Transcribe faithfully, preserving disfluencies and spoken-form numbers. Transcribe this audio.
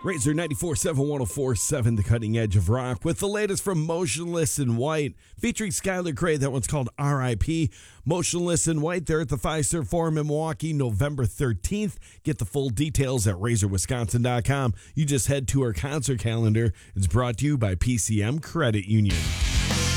Razor ninety-four point seven, one oh four point seven, the cutting edge of rock, with the latest from Motionless in White, featuring Skylar Grey. That one's called R I P Motionless in White. They're at the Fiserv Forum in Milwaukee, November thirteenth. Get the full details at razor wisconsin dot com. You just head to our concert calendar. It's brought to you by P C M Credit Union.